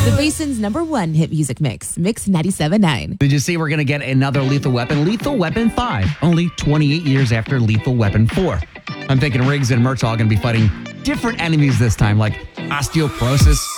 The Basin's #1 hit music mix, Mix 97.9. Did you see we're going to get another Lethal Weapon? Lethal Weapon 5, only 28 years after Lethal Weapon 4. I'm thinking Riggs and Murtaugh are going to be fighting different enemies this time, like osteoporosis,